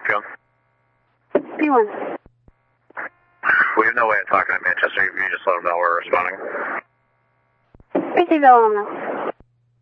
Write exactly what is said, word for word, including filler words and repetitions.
John? P one. We have no way of talking to Manchester. You just let them know we're responding. Receive Alamo.